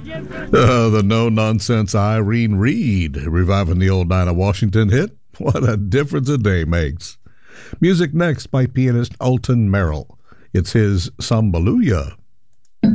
The no-nonsense Irene Reed, reviving the old Dinah Washington hit. What a difference a day makes. Music next by pianist Alton Merrill. It's his Sambaluya.